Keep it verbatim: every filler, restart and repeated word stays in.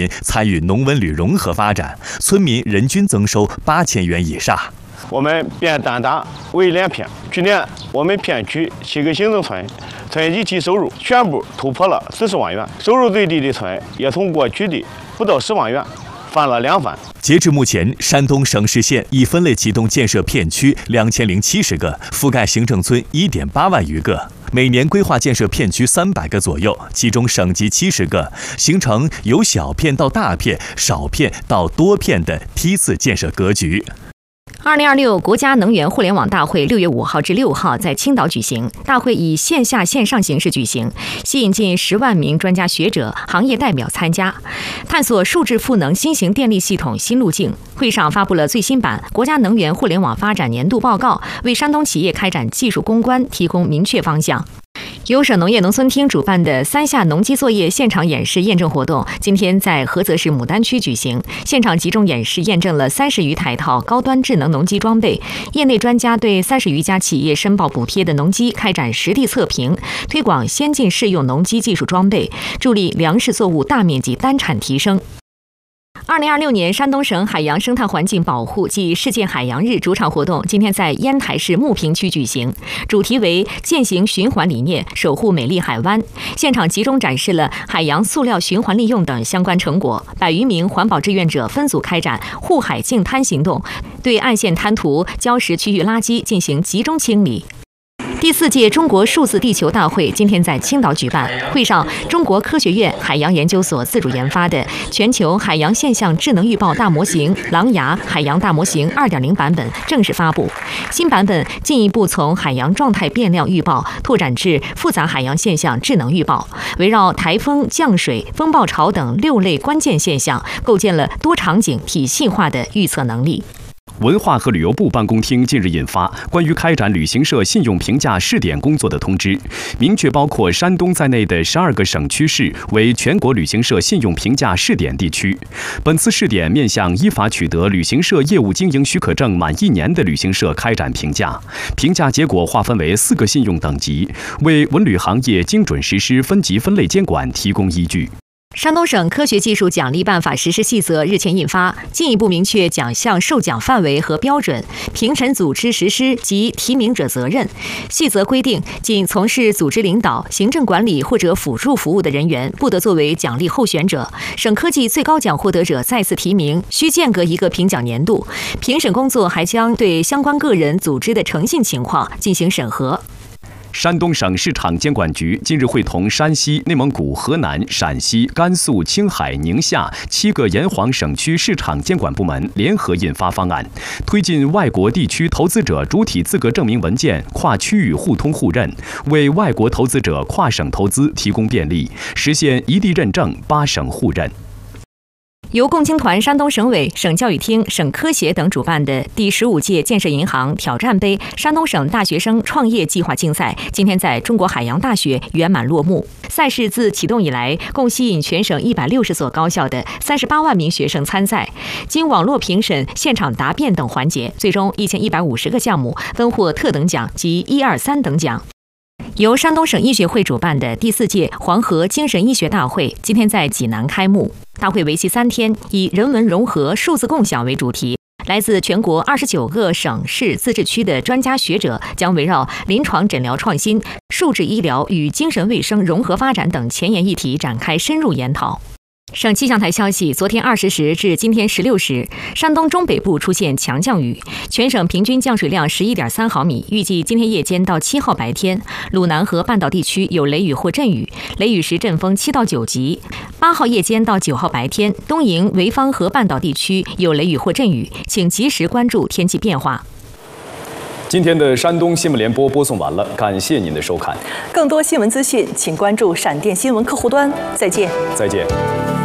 民参与农文旅融合发展，村民人均增收八千元以上。 我们变单打为连片，去年我们片区七个行政村村集体收入全部突破了四十万元，收入最低的村也从过去的不到十万元翻了两番。 截至目前，山东省市县已分类启动建设片区两千零七十个，覆盖行政村一点八万余个，每年规划建设片区三百个左右，其中省级七十个，形成由小片到大片、少片到多片的梯次建设格局。 二零二六国家能源互联网大会六月五号至六号在青岛举行。大会以线下线上形式举行，吸引近十万名专家学者、行业代表参加，探索数字赋能新型电力系统新路径。会上发布了最新版国家能源互联网发展年度报告，为山东企业开展技术攻关提供明确方向。由省农业农村厅主办的三下农机作业现场演示验证活动，今天在菏泽市牡丹区举行。现场集中演示验证了三十余台套高端智能农机装备，业内专家对三十余家企业申报补贴的农机开展实地测评，推广先进适用农机技术装备，助力粮食作物大面积单产提升。二零二六年山东省海洋生态环境保护暨世界海洋日主场活动今天在烟台市牟平区举行，主题为践行循环理念，守护美丽海湾。现场集中展示了海洋塑料循环利用等相关成果，百余名环保志愿者分组开展护海净滩行动，对岸线滩涂、礁石区域垃圾进行集中清理。第四届中国数字地球大会今天在青岛举办，会上中国科学院海洋研究所自主研发的全球海洋现象智能预报大模型狼牙海洋大模型 二点零 版本正式发布。新版本进一步从海洋状态变量预报拓展至复杂海洋现象智能预报，围绕台风、降水、风暴潮等六类关键现象，构建了多场景体系化的预测能力。 文化和旅游部办公厅近日印发关于开展旅行社信用评价试点工作的通知，明确包括山东在内的十二个省区市为全国旅行社信用评价试点地区。本次试点面向依法取得旅行社业务经营许可证满一年的旅行社开展评价，评价结果划分为四个信用等级，为文旅行业精准实施分级分类监管提供依据。 山东省科学技术奖励办法实施细则日前印发，进一步明确奖项授奖范围和标准、评审组织实施及提名者责任。细则规定，仅从事组织领导、行政管理或者辅助服务的人员，不得作为奖励候选者。省科技最高奖获得者再次提名，需间隔一个评奖年度。评审工作还将对相关个人、组织的诚信情况进行审核。 山东省市场监管局近日会同山西、内蒙古、河南、陕西、甘肃、青海、宁夏七个沿黄省区市场监管部门联合印发方案，推进外国地区投资者主体资格证明文件跨区域互通互认，为外国投资者跨省投资提供便利，实现一地认证、八省互认。 由共青团山东省委、省教育厅、省科协等主办的第十五届建设银行挑战杯山东省大学生创业计划竞赛，今天在中国海洋大学圆满落幕。赛事自启动以来，共吸引全省一百六十所高校的三十八万名学生参赛。经网络评审、现场答辩等环节，最终一千一百五十个项目分获特等奖及一二三等奖。由山东省医学会主办的第四届黄河精神医学大会今天在济南开幕。大会为期三天，以人文融合、数字共享为主题。来自全国二十九个省市自治区的专家学者将围绕临床诊疗创新、数字医疗与精神卫生融合发展等前沿议题展开深入研讨。省气象台消息，昨天二十时至今天十六时，山东中北部出现强降雨，全省平均降水量十一点三毫米。预计今天夜间到七号白天，鲁南和半岛地区有雷雨或阵雨，雷雨时阵风七到九级。八号夜间到九号白天，东营、潍坊和半岛地区有雷雨或阵雨，请及时关注天气变化。 今天的山东新闻联播播送完了，感谢您的收看。 更多新闻资讯，请关注闪电新闻客户端。再见。 再见。